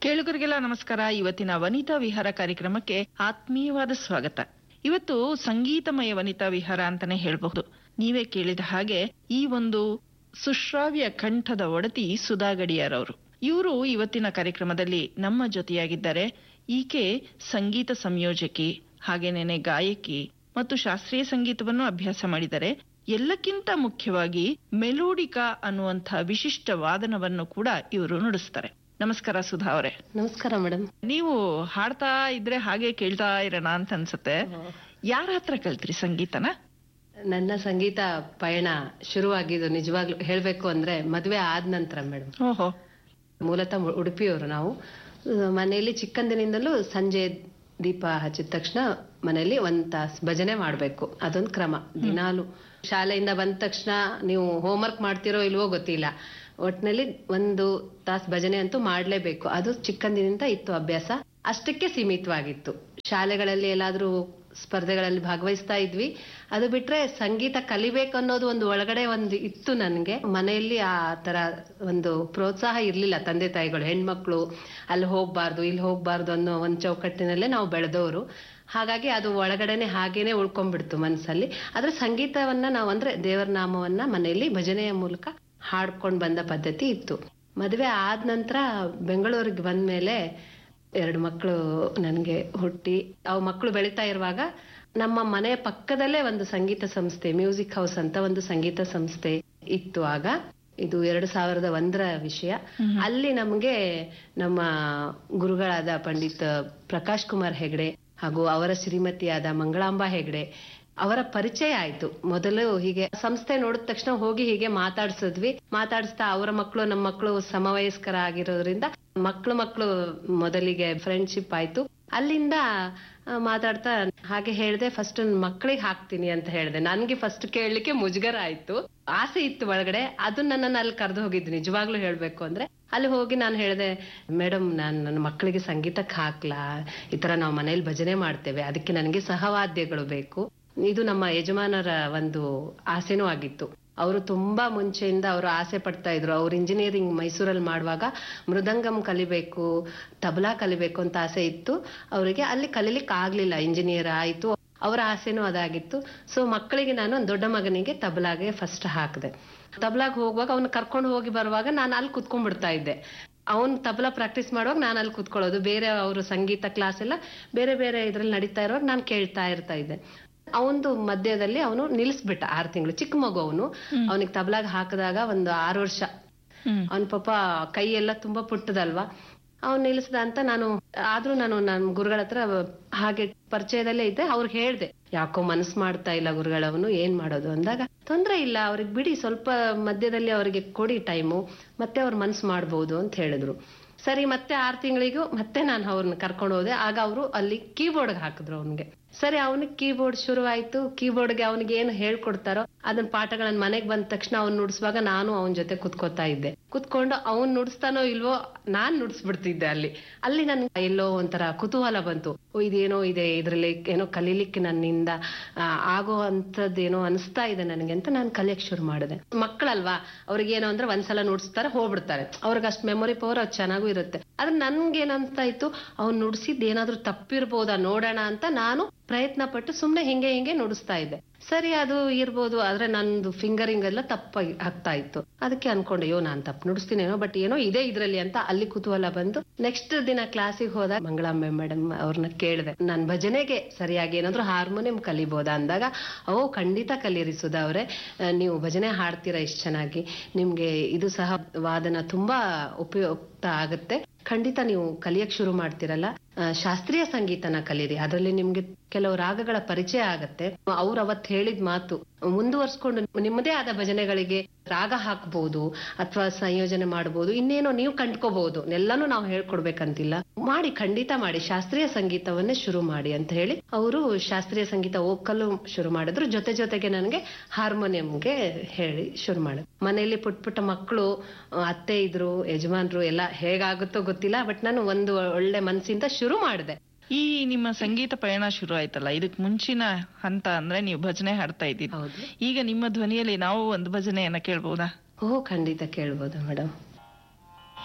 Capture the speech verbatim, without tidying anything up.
ಕೇಳುಗರಿಗೆಲ್ಲ ನಮಸ್ಕಾರ. ಇವತ್ತಿನ ವನಿತಾ ವಿಹಾರ ಕಾರ್ಯಕ್ರಮಕ್ಕೆ ಆತ್ಮೀಯವಾದ ಸ್ವಾಗತ. ಇವತ್ತು ಸಂಗೀತಮಯ ವನಿತಾ ವಿಹಾರ ಅಂತಾನೆ ಹೇಳ್ಬಹುದು. ನೀವೇ ಕೇಳಿದ ಹಾಗೆ ಈ ಒಂದು ಸುಶ್ರಾವ್ಯ ಕಂಠದ ಒಡತಿ ಸುಧಾ ಗಡಿಯಾರ್ ಅವರು. ಇವರು ಇವತ್ತಿನ ಕಾರ್ಯಕ್ರಮದಲ್ಲಿ ನಮ್ಮ ಜೊತೆಯಾಗಿದ್ದಾರೆ. ಈಕೆ ಸಂಗೀತ ಸಂಯೋಜಕಿ, ಹಾಗೇನೇನೆ ಗಾಯಕಿ ಮತ್ತು ಶಾಸ್ತ್ರೀಯ ಸಂಗೀತವನ್ನು ಅಭ್ಯಾಸ ಮಾಡಿದ್ದಾರೆ. ಎಲ್ಲಕ್ಕಿಂತ ಮುಖ್ಯವಾಗಿ ಮೆಲೋಡಿಕಾ ಅನ್ನುವಂಥ ವಿಶಿಷ್ಟ ವಾದನವನ್ನು ಕೂಡ ಇವರು ನುಡಿಸ್ತಾರೆ. ನಮಸ್ಕಾರ ಸುಧಾ ಅವರೇ. ನಮಸ್ಕಾರ ಮೇಡಮ್. ನೀವು ಹಾಡ್ತಾ ಇದ್ರೆ ಹಾಗೆ ಕೇಳ್ತಾ ಇರೋಣ ಅಂತ ಅನ್ಸುತ್ತೆ. ಯಾರ ಹತ್ರ ಕಲ್ತ್ರಿ ಸಂಗೀತನ? ನನ್ನ ಸಂಗೀತ ಪಯಣ ಶುರುವಾಗಿದ್ದು ನಿಜವಾಗ್ಲೂ ಹೇಳ್ಬೇಕು ಅಂದ್ರೆ ಮದುವೆ ಆದ ನಂತರ ಮೇಡಮ್. ಓಹೋ. ಮೂಲತಃ ಉಡುಪಿಯವರು ನಾವು. ಮನೆಯಲ್ಲಿ ಚಿಕ್ಕಂದಿನಿಂದಲೂ ಸಂಜೆ ದೀಪ ಹಚ್ಚಿದ ತಕ್ಷಣ ಮನೆಯಲ್ಲಿ ಒಂದ್ ತಾಸ್ ಭಜನೆ ಮಾಡ್ಬೇಕು. ಅದೊಂದು ಕ್ರಮ. ದಿನಾಲು ಶಾಲೆಯಿಂದ ಬಂದ ತಕ್ಷಣ ನೀವು ಹೋಮ್ವರ್ಕ್ ಮಾಡ್ತಿರೋ ಇಲ್ವೋ ಗೊತ್ತಿಲ್ಲ, ಒಟ್ನಲ್ಲಿ ಒಂದು ತಾಸ್ ಭಜನೆ ಅಂತೂ ಮಾಡ್ಲೇಬೇಕು. ಅದು ಚಿಕ್ಕಂದಿನಿಂದ ಇತ್ತು ಅಭ್ಯಾಸ. ಅಷ್ಟಕ್ಕೆ ಸೀಮಿತವಾಗಿತ್ತು. ಶಾಲೆಗಳಲ್ಲಿ ಎಲ್ಲಾದ್ರೂ ಸ್ಪರ್ಧೆಗಳಲ್ಲಿ ಭಾಗವಹಿಸ್ತಾ ಇದ್ವಿ. ಅದು ಬಿಟ್ರೆ ಸಂಗೀತ ಕಲಿಬೇಕು ಅನ್ನೋದು ಒಂದು ಒಳಗಡೆ ಒಂದು ಇತ್ತು ನನ್ಗೆ. ಮನೆಯಲ್ಲಿ ಆ ತರ ಒಂದು ಪ್ರೋತ್ಸಾಹ ಇರ್ಲಿಲ್ಲ. ತಂದೆ ತಾಯಿಗಳು ಹೆಣ್ಮಕ್ಳು ಅಲ್ಲಿ ಹೋಗ್ಬಾರ್ದು ಇಲ್ಲಿ ಹೋಗ್ಬಾರ್ದು ಅನ್ನೋ ಒಂದ್ ಚೌಕಟ್ಟಿನಲ್ಲೇ ನಾವು ಬೆಳೆದವರು. ಹಾಗಾಗಿ ಅದು ಒಳಗಡೆನೆ ಹಾಗೇನೆ ಉಳ್ಕೊಂಡ್ಬಿಡ್ತು ಮನಸ್ಸಲ್ಲಿ. ಆದ್ರೆ ಸಂಗೀತವನ್ನ ನಾವು ಅಂದ್ರೆ ದೇವರ ನಾಮವನ್ನ ಮನೆಯಲ್ಲಿ ಭಜನೆಯ ಮೂಲಕ ಹಾಡ್ಕೊಂಡ್ ಬಂದ ಪದ್ಧತಿ ಇತ್ತು. ಮದುವೆ ಆದ ನಂತರ ಬೆಂಗಳೂರಿಗೆ ಬಂದ್ಮೇಲೆ ಎರಡು ಮಕ್ಕಳು ನನ್ಗೆ ಹುಟ್ಟಿ ಅವು ಮಕ್ಕಳು ಬೆಳೀತಾ ಇರುವಾಗ ನಮ್ಮ ಮನೆಯ ಪಕ್ಕದಲ್ಲೇ ಒಂದು ಸಂಗೀತ ಸಂಸ್ಥೆ, ಮ್ಯೂಸಿಕ್ ಹೌಸ್ ಅಂತ ಒಂದು ಸಂಗೀತ ಸಂಸ್ಥೆ ಇತ್ತು. ಆಗ ಇದು ಎರಡು ಸಾವಿರದ ಒಂದರ ವಿಷಯ. ಅಲ್ಲಿ ನಮ್ಗೆ ನಮ್ಮ ಗುರುಗಳಾದ ಪಂಡಿತ್ ಪ್ರಕಾಶ್ ಕುಮಾರ್ ಹೆಗ್ಡೆ ಹಾಗೂ ಅವರ ಶ್ರೀಮತಿಯಾದ ಮಂಗಳಾಂಬಾ ಹೆಗ್ಡೆ ಅವರ ಪರಿಚಯ ಆಯ್ತು. ಮೊದಲು ಹೀಗೆ ಸಂಸ್ಥೆ ನೋಡಿದ ತಕ್ಷಣ ಹೋಗಿ ಹೀಗೆ ಮಾತಾಡ್ಸಿದ್ವಿ. ಮಾತಾಡಿಸ್ತಾ ಅವರ ಮಕ್ಕಳು ನಮ್ಮ ಮಕ್ಕಳು ಸಮವಯಸ್ಕರ ಆಗಿರೋದ್ರಿಂದ ಮಕ್ಳು ಮಕ್ಳು ಮೊದಲಿಗೆ ಫ್ರೆಂಡ್ಶಿಪ್ ಆಯ್ತು. ಅಲ್ಲಿಂದ ಮಾತಾಡ್ತಾ ಹಾಗೆ ಹೇಳ್ದೆ, ಫಸ್ಟ್ ಮಕ್ಕಳಿಗೆ ಹಾಕ್ತೀನಿ ಅಂತ ಹೇಳ್ದೆ. ನನ್ಗೆ ಫಸ್ಟ್ ಕೇಳಲಿಕ್ಕೆ ಮುಜುಗರ ಆಯ್ತು. ಆಸೆ ಇತ್ತು ಒಳಗಡೆ. ಅದು ನನ್ನನ್ನು ಅಲ್ಲಿ ಕರೆದು ಹೋಗಿದ್ದು ನಿಜವಾಗ್ಲೂ ಹೇಳ್ಬೇಕು ಅಂದ್ರೆ. ಅಲ್ಲಿ ಹೋಗಿ ನಾನು ಹೇಳ್ದೆ, ಮೇಡಮ್ ನಾನ್ ನನ್ನ ಮಕ್ಕಳಿಗೆ ಸಂಗೀತಕ್ಕೆ ಹಾಕ್ಲಾ, ಈ ತರ ನಾವು ಮನೇಲಿ ಭಜನೆ ಮಾಡ್ತೇವೆ, ಅದಕ್ಕೆ ನನಗೆ ಸಹವಾದ್ಯಗಳು ಬೇಕು. ಇದು ನಮ್ಮ ಯಜಮಾನರ ಒಂದು ಆಸೆನೂ ಆಗಿತ್ತು. ಅವರು ತುಂಬಾ ಮುಂಚೆಯಿಂದ ಅವರು ಆಸೆ ಪಡ್ತಾ ಇದ್ರು. ಅವ್ರು ಇಂಜಿನಿಯರಿಂಗ್ ಮೈಸೂರಲ್ಲಿ ಮಾಡುವಾಗ ಮೃದಂಗಂ ಕಲಿಬೇಕು, ತಬಲಾ ಕಲಿಬೇಕು ಅಂತ ಆಸೆ ಇತ್ತು ಅವರಿಗೆ. ಅಲ್ಲಿ ಕಲಿಲಿಕ್ಕೆ ಆಗ್ಲಿಲ್ಲ. ಇಂಜಿನಿಯರ್ ಆಯ್ತು. ಅವರ ಆಸೆನೂ ಅದಾಗಿತ್ತು. ಸೊ ಮಕ್ಕಳಿಗೆ ನಾನು ದೊಡ್ಡ ಮಗನಿಗೆ ತಬಲಾಗೆ ಫಸ್ಟ್ ಹಾಕಿದೆ. ತಬಲಾಗ್ ಹೋಗುವಾಗ ಅವ್ನ ಕರ್ಕೊಂಡು ಹೋಗಿ ಬರುವಾಗ ನಾನು ಅಲ್ಲಿ ಕುತ್ಕೊಂಡ್ಬಿಡ್ತಾ ಇದ್ದೆ. ಅವ್ನ್ ತಬಲಾ ಪ್ರಾಕ್ಟೀಸ್ ಮಾಡುವಾಗ ನಾನು ಅಲ್ಲಿ ಕುತ್ಕೊಳ್ಳೋದು. ಬೇರೆ ಅವರು ಸಂಗೀತ ಕ್ಲಾಸ್ ಎಲ್ಲ ಬೇರೆ ಬೇರೆ ಇದ್ರಲ್ಲಿ ನಡೀತಾ ಇರುವಾಗ ನಾನು ಕೇಳ್ತಾ ಇರ್ತಾ ಇದ್ದೆ. ಅವನದು ಮಧ್ಯದಲ್ಲಿ ಅವನು ನಿಲ್ಸ್ಬಿಟ್ಟ. ಆರು ತಿಂಗಳು ಚಿಕ್ಕ ಮಗು ಅವನು. ಅವನಿಗೆ ತಬಲಾಗ ಹಾಕಿದಾಗ ಒಂದು ಆರು ವರ್ಷ. ಅವನ್ ಪಾಪ ಕೈ ಎಲ್ಲ ತುಂಬಾ ಪುಟ್ಟದಲ್ವಾ. ಅವ್ನು ನಿಲ್ಸ್ದ ಅಂತ ನಾನು ಆದ್ರೂ ನಾನು ನನ್ ಗುರುಗಳ ಹತ್ರ ಹಾಗೆ ಪರಿಚಯದಲ್ಲೇ ಇದ್ದೆ. ಅವ್ರಿಗೆ ಹೇಳ್ದೆ, ಯಾಕೋ ಮನಸ್ಸು ಮಾಡ್ತಾ ಇಲ್ಲ ಗುರುಗಳವನು, ಏನ್ ಮಾಡೋದು ಅಂದಾಗ, ತೊಂದ್ರೆ ಇಲ್ಲ ಅವ್ರಿಗೆ ಬಿಡಿ, ಸ್ವಲ್ಪ ಮಧ್ಯದಲ್ಲಿ ಅವ್ರಿಗೆ ಕೊಡಿ ಟೈಮು, ಮತ್ತೆ ಅವ್ರ ಮನ್ಸು ಮಾಡ್ಬೋದು ಅಂತ ಹೇಳಿದ್ರು. ಸರಿ, ಮತ್ತೆ ಆರು ತಿಂಗಳಿಗೂ ಮತ್ತೆ ನಾನು ಅವ್ರನ್ನ ಕರ್ಕೊಂಡು ಹೋದೆ. ಆಗ ಅವರು ಅಲ್ಲಿ ಕೀಬೋರ್ಡ್ ಹಾಕಿದ್ರು ಅವನ್ಗೆ. ಸರಿ, ಅವನಿಗೆ ಕೀಬೋರ್ಡ್ ಶುರುವಾಯ್ತು. ಕೀಬೋರ್ಡ್ಗೆ ಅವನಿಗೆ ಏನು ಹೇಳ್ಕೊಡ್ತಾರೋ ಅದನ್ನ ಪಾಠಗಳನ್ನ ಮನೆಗ್ ಬಂದ ತಕ್ಷಣ ಅವ್ನು ನುಡಿಸುವಾಗ ನಾನು ಅವನ ಜೊತೆ ಕುತ್ಕೋತಾ ಇದ್ದೆ. ಕುತ್ಕೊಂಡು ಅವ್ನ್ ನುಡಿಸ್ತಾನೋ ಇಲ್ವೋ ನಾನ್ ನುಡಿಸ್ಬಿಡ್ತಿದ್ದೆ. ಅಲ್ಲಿ ಅಲ್ಲಿ ನನ್ ಎಲ್ಲೋ ಒಂಥರ ಕುತೂಹಲ ಬಂತು. ಓ, ಇದೇನೋ ಇದೆ, ಇದ್ರಲ್ಲಿ ಏನೋ ಕಲೀಲಿಕ್ಕೆ ನನ್ನಿಂದ ಆಗೋ ಅಂತದ್ದೇನೋ ಅನಿಸ್ತಾ ಇದೆ ನನಗೆ ಅಂತ ನಾನು ಕಲಿಯಕ್ ಶುರು ಮಾಡಿದೆ. ಮಕ್ಕಳಲ್ವಾ, ಅವ್ರಿಗೇನೋ ಅಂದ್ರೆ ಒಂದ್ಸಲ ನುಡಿಸ್ತಾರೆ ಹೋಗ್ಬಿಡ್ತಾರೆ. ಅವ್ರಿಗೆ ಅಷ್ಟ್ ಮೆಮೊರಿ ಪವರ್ ಅದು ಚೆನ್ನಾಗೂ ಇರುತ್ತೆ. ಆದ್ರೆ ನನ್ಗೇನನ್ಸ್ತಾ ಇತ್ತು, ಅವ್ನು ನುಡಿಸಿದ್ ಏನಾದ್ರು ತಪ್ಪಿರ್ಬೋದಾ ನೋಡೋಣ ಅಂತ ನಾನು ಪ್ರಯತ್ನ ಪಟ್ಟು ಸುಮ್ನೆ ಹಿಂಗೆ ಹಿಂಗೆ ನುಡಿಸ್ತಾ ಇದ್ದೆ. ಸರಿ, ಅದು ಇರ್ಬೋದು, ಆದ್ರೆ ನಂದು ಫಿಂಗರಿಂಗ್ ಎಲ್ಲ ತಪ್ಪಾಗಿ ಆಗ್ತಾ ಇತ್ತು. ಅದಕ್ಕೆ ಅನ್ಕೊಂಡೆ, ಅಯ್ಯೋ ನಾನ್ ತಪ್ಪು ನುಡಿಸ್ತೀನೇನೋ, ಬಟ್ ಏನೋ ಇದೆ ಇದ್ರಲ್ಲಿ ಅಂತ ಅಲ್ಲಿ ಕುತೂಹಲ ಬಂತು. ನೆಕ್ಸ್ಟ್ ದಿನ ಕ್ಲಾಸಿಗೆ ಹೋದ ಮಂಗಳಾಂಬೆ ಮೇಡಮ್ ಅವ್ರನ್ನ ಕೇಳಿದೆ, ನಾನ್ ಭಜನೆಗೆ ಸರಿಯಾಗಿ ಏನಾದ್ರು ಹಾರ್ಮೋನಿಯಂ ಕಲಿಬೋದಾ ಅಂದಾಗ, ಓ ಖಂಡಿತ ಕಲೀರಿ ಸುಧಾ ಅವ್ರೆ, ನೀವು ಭಜನೆ ಹಾಡ್ತೀರಾ ಇಷ್ಟು ಚೆನ್ನಾಗಿ, ನಿಮ್ಗೆ ಇದು ಸಹ ವಾದನ ತುಂಬಾ ಉಪಯುಕ್ತ ಆಗುತ್ತೆ, ಖಂಡಿತ ನೀವು ಕಲಿಯಕ್ ಶುರು ಮಾಡ್ತಿರಲ್ಲ, ಶಾಸ್ತ್ರೀಯ ಸಂಗೀತನ ಕಲೀರಿ, ಅದರಲ್ಲಿ ನಿಮ್ಗೆ ಕೆಲವು ರಾಗಗಳ ಪರಿಚಯ ಆಗತ್ತೆ. ಅವ್ರು ಅವತ್ ಹೇಳಿದ ಮಾತು ಮುಂದುವರ್ಸ್ಕೊಂಡು ನಿಮ್ಮದೇ ಆದ ಭಜನೆಗಳಿಗೆ ರಾಗ ಹಾಕ್ಬಹುದು ಅಥವಾ ಸಂಯೋಜನೆ ಮಾಡಬಹುದು, ಇನ್ನೇನೋ ನೀವು ಕಂಡ್ಕೋಬಹುದು, ಎಲ್ಲಾನು ನಾವು ಹೇಳ್ಕೊಡ್ಬೇಕಂತಿಲ್ಲ, ಮಾಡಿ ಖಂಡಿತ ಮಾಡಿ, ಶಾಸ್ತ್ರೀಯ ಸಂಗೀತವನ್ನೇ ಶುರು ಮಾಡಿ ಅಂತ ಹೇಳಿ ಅವರು ಶಾಸ್ತ್ರೀಯ ಸಂಗೀತ ವೋಕಲ್ ಶುರು ಮಾಡಿದ್ರು. ಜೊತೆ ಜೊತೆಗೆ ನನಗೆ ಹಾರ್ಮೋನಿಯಂಗೆ ಹೇಳಿ ಶುರು ಮಾಡಿದ್ರು. ಮನೆಯಲ್ಲಿ ಪುಟ್ಟ ಪುಟ್ಟ ಮಕ್ಕಳು, ಅತ್ತೆ ಇದ್ರು, ಯಜಮಾನ್ರು ಎಲ್ಲ ಹೇಗಾಗುತ್ತೋ ಗೊತ್ತಿಲ್ಲ, ಬಟ್ ನಾನು ಒಂದು ಒಳ್ಳೆ ಮನಸ್ಸಿಂದ ಶುರು ಮಾಡಿದೆ. ಈ ನಿಮ್ಮ ಸಂಗೀತ ಪಯಣ ಶುರು ಆಯ್ತಲ್ಲ, ಇದಕ್ ಮುಂಚಿನ ಹಂತ ಅಂದ್ರೆ ನೀವು ಭಜನೆ ಹಾಡ್ತಾ ಇದ್ದೀರಿ. ಈಗ ನಿಮ್ಮ ಧ್ವನಿಯಲ್ಲಿ ನಾವು ಒಂದು ಭಜನೆಯನ್ನ ಕೇಳ್ಬಹುದಾ? ಓ ಖಂಡಿತ ಕೇಳ್ಬೋದು ಮೇಡಮ್.